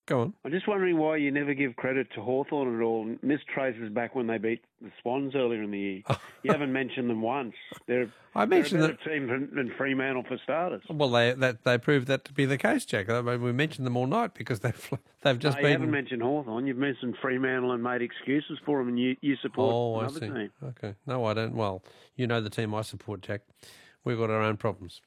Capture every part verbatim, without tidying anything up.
Go on. I'm just wondering why you never give credit to Hawthorn at all. Missed traces back when they beat the Swans earlier in the year. You haven't mentioned them once. They're, I mentioned they're a better that, team than, than Fremantle for starters. Well, they that they proved that to be the case, Jack. I mean, we mentioned them all night because they've they've just no, been. You haven't mentioned Hawthorn. You've mentioned Fremantle and made excuses for them, and you, you support oh, another I see. team. Okay. No, I don't. Well, you know the team I support, Jack. We've got our own problems.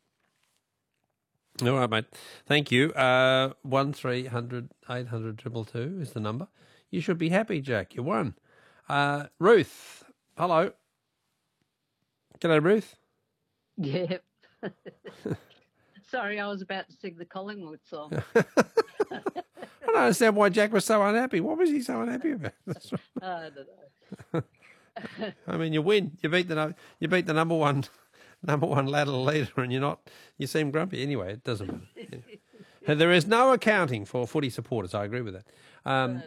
All right, mate. Thank you. Uh, one three hundred eight hundred triple two is the number. You should be happy, Jack. You won. Uh, Ruth, hello. G'day, Ruth. Yeah. Sorry, I was about to sing the Collingwood song. I don't understand why Jack was so unhappy. What was he so unhappy about? I don't know. I mean, you win. You beat the you beat the number one number one ladder leader, and you're not. You seem grumpy anyway. It doesn't matter. Yeah. There is no accounting for footy supporters. I agree with that. Um,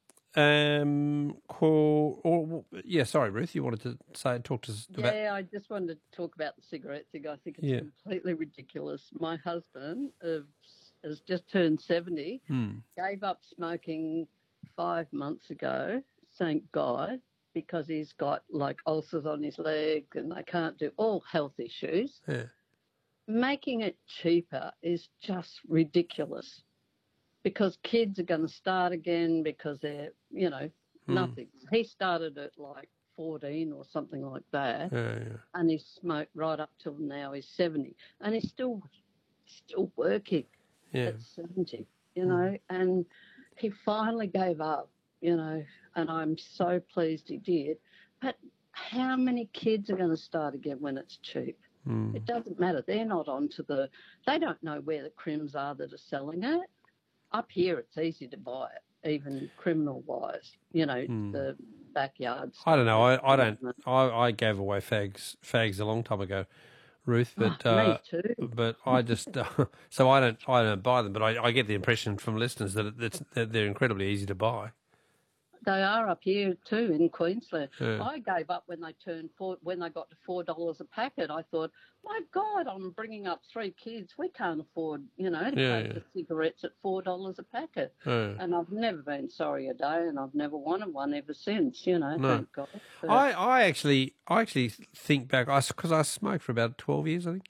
um, cool. Or, yeah, sorry, Ruth. You wanted to say talk to us about? Yeah, I just wanted to talk about the cigarette thing. I think it's Yeah. completely ridiculous. My husband uh, has just turned seventy. Hmm. Gave up smoking five months ago. Thank God. Because he's got like ulcers on his leg and they can't do all health issues. Yeah. Making it cheaper is just ridiculous because kids are going to start again because they're, you know, Hmm. nothing. He started at like fourteen or something like that, Yeah, yeah. and he's smoked right up till now. He's seventy and he's still still working Yeah. at seventy, you know, and he finally gave up. You know, and I'm so pleased he did. But how many kids are going to start again when it's cheap? Mm. It doesn't matter. They're not onto the, they don't know where the crims are that are selling it. Up here, it's easy to buy it, even criminal-wise, you know, Mm. the backyards. I don't know. I, I don't. I, I gave away fags fags a long time ago, Ruth. But Oh, me uh, too. but I just uh, so I don't I don't buy them. But I, I get the impression from listeners that it's that they're incredibly easy to buy. They are up here too in Queensland. Yeah. I gave up when they turned four, when they got to four dollars a packet. I thought, my God, I'm bringing up three kids. We can't afford, you know, to Yeah, pay yeah. for cigarettes at four dollars a packet. Yeah. And I've never been sorry a day, and I've never wanted one ever since. You know, No. thank God. But I, I actually I actually think back because I, smoked for about twelve years, I think,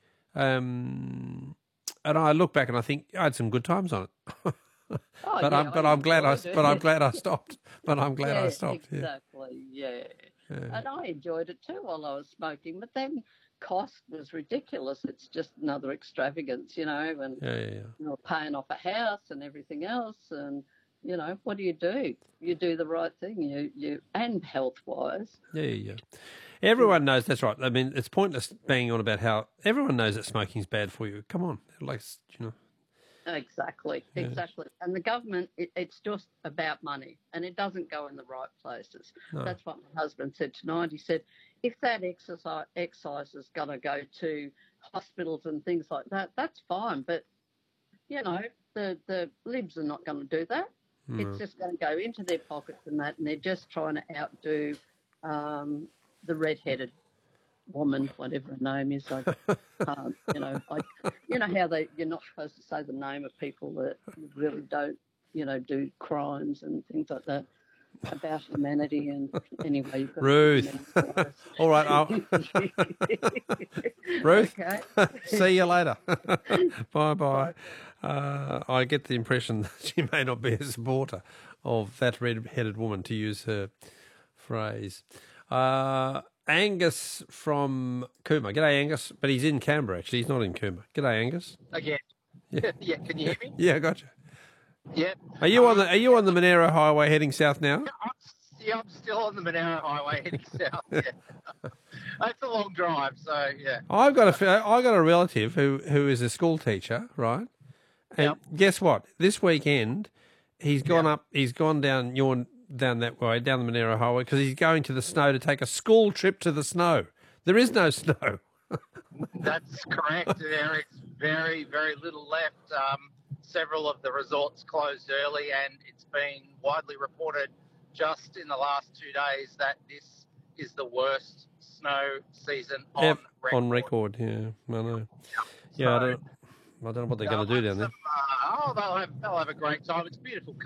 um, and I look back and I think I had some good times on it. oh, but yeah, I'm but I'm glad I enjoyed it. but I'm glad I stopped. But I'm glad yeah, I stopped. Yeah. exactly. Yeah. Yeah. And I enjoyed it too while I was smoking. But then cost was ridiculous. It's just another extravagance, you know, and Yeah, yeah, yeah. you know, paying off a house and everything else. And, you know, what do you do? You do the right thing, you, you and health-wise. Yeah, yeah, yeah. Everyone knows that's right. I mean, it's pointless banging on about how everyone knows that smoking's bad for you. Come on, like you know. Exactly, Yeah. exactly. And the government, it, it's just about money, and it doesn't go in the right places. No. That's what my husband said tonight. He said, if that exercise, exercise is going to go to hospitals and things like that, that's fine. But, you know, the, the libs are not going to do that. No. It's just going to go into their pockets and that, and they're just trying to outdo um, the red-headed woman, whatever her name is. I can't, you know, I, you know how they, you're not supposed to say the name of people that really don't, you know, do crimes and things like that about humanity. And anyway, you've got Ruth. to All right, I'll... Ruth. Okay. See you later. Bye bye. Uh, I get the impression that she may not be a supporter of that red-headed woman, to use her phrase. Uh, Angus from Cooma. G'day, Angus. But he's in Canberra, actually. He's not in Cooma. G'day, Angus. Again. Yeah. Yeah, can you hear me? Yeah, gotcha. Yeah. Are you on the Are you on the Monero Highway heading south now? I'm, yeah, I'm still on the Monaro Highway heading south. Yeah. It's a long drive, so yeah. I've got a fe- I got a relative who who is a school teacher, right? And Yep. guess what? This weekend, he's gone Yep. up. He's gone down your down that way, down the Monero Highway, because he's going to the snow to take a school trip to the snow. There is no snow. That's correct. There is very, very little left. Um, several of the resorts closed early, and it's been widely reported just in the last two days that this is the worst snow season on Yep, record. on record, yeah, I know. Yeah, I So, don't, I don't know what they're uh, going to do down there. some, uh, oh, they'll have, they'll have a great time. It's beautiful.